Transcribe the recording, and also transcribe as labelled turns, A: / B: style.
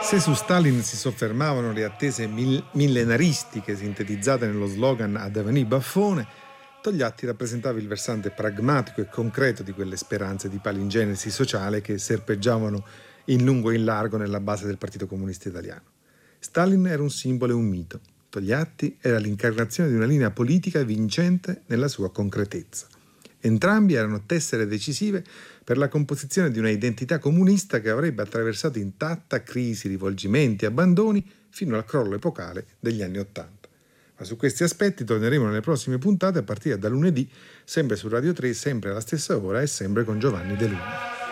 A: Se su Stalin si soffermavano le attese millenaristiche sintetizzate nello slogan "Ad avenì baffone", Togliatti rappresentava il versante pragmatico e concreto di quelle speranze di palingenesi sociale che serpeggiavano in lungo e in largo nella base del Partito Comunista Italiano. Stalin era un simbolo e un mito. Togliatti era l'incarnazione di una linea politica vincente nella sua concretezza. Entrambi erano tessere decisive per la composizione di una identità comunista che avrebbe attraversato intatta crisi, rivolgimenti e abbandoni fino al crollo epocale degli anni '80. Ma su questi aspetti torneremo nelle prossime puntate a partire da lunedì, sempre su Radio 3, sempre alla stessa ora e sempre con Giovanni De Luna.